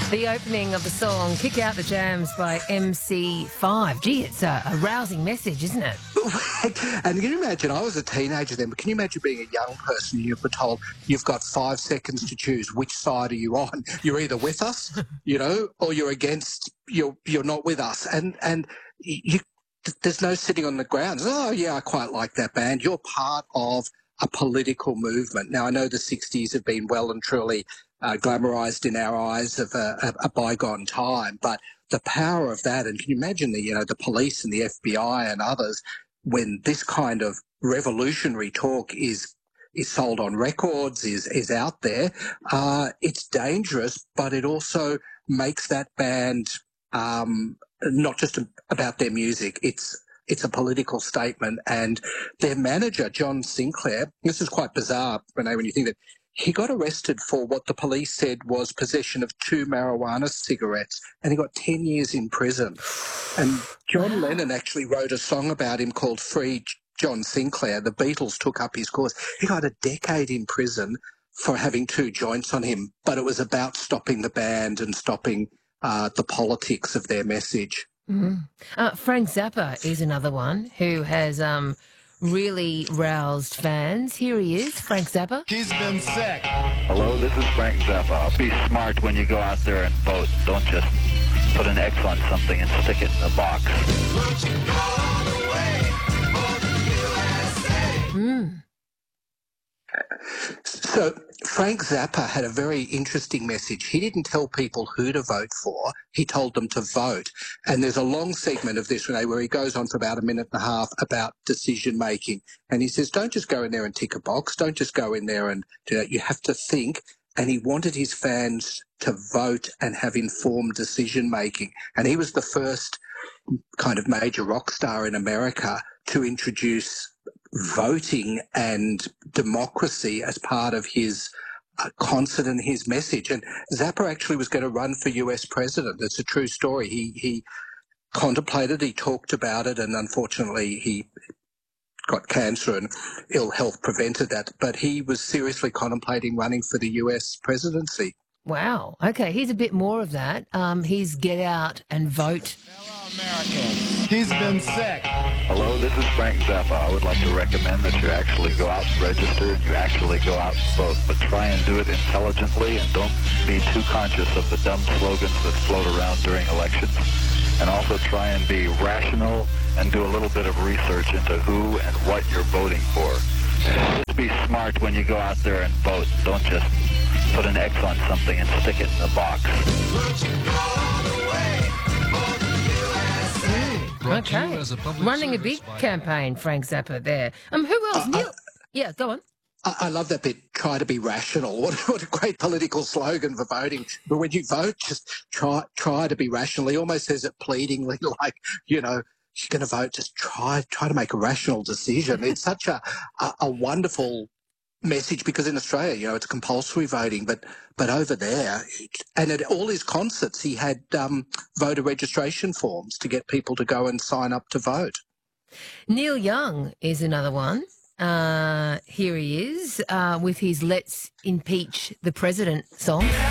The opening of the song Kick Out the Jams by MC5. Gee, it's a rousing message, isn't it? And can you imagine, I was a teenager then, but can you imagine being a young person and you were told you've got 5 seconds to choose which side are you on? You're either with us, or you're against, you're not with us. And you, there's no sitting on the ground. Oh, yeah, I quite like that band. You're part of a political movement. Now, I know the 60s have been well and truly glamorised in our eyes of a bygone time, but the power of that, and can you imagine the police and the FBI and others, when this kind of revolutionary talk is sold on records, is out there, it's dangerous, but it also makes that band not just about their music. It's a political statement. And their manager, John Sinclair, this is quite bizarre, Renee, when you think that he got arrested for what the police said was possession of 2 marijuana cigarettes, and he got 10 years in prison. And John Lennon actually wrote a song about him called Free John Sinclair. The Beatles took up his cause. He got a decade in prison for having 2 joints on him, but it was about stopping the band and stopping the politics of their message. Frank Zappa is another one who has really roused fans. Here he is, Frank Zappa. He's been sick. Hello, this is Frank Zappa. Be smart when you go out there and vote. Don't just put an X on something and stick it in a box. So Frank Zappa had a very interesting message. He didn't tell people who to vote for. He told them to vote. And there's a long segment of this, Renee, where he goes on for about a minute and a half about decision-making. And he says, don't just go in there and tick a box. Don't just go in there and do that. You have to think. And he wanted his fans to vote and have informed decision-making. And he was the first kind of major rock star in America to introduce voting and democracy as part of his concert and his message. And Zappa actually was going to run for US president. It's a true story. He contemplated, he talked about it, and unfortunately he got cancer and ill health prevented that. But he was seriously contemplating running for the US presidency. Wow. Okay, here's a bit more of that. He's Get Out and Vote. He's been sick. Hello, this is Frank Zappa. I would like to recommend that you actually go out and register and you actually go out and vote, but try and do it intelligently and don't be too conscious of the dumb slogans that float around during elections. And also try and be rational and do a little bit of research into who and what you're voting for. Just be smart when you go out there and vote. Don't just put an X on something and stick it in a box. Okay. Running a big campaign, Frank Zappa there. Who else? Neil? Yeah, go on. I love that bit, try to be rational. What a great political slogan for voting. But when you vote, just try to be rational. He almost says it pleadingly, like, you're going to vote, just try to make a rational decision. It's such a wonderful message, because in Australia, it's compulsory voting, but over there, and at all his concerts, he had voter registration forms to get people to go and sign up to vote. Neil Young is another one. Here he is with his Let's Impeach the President song.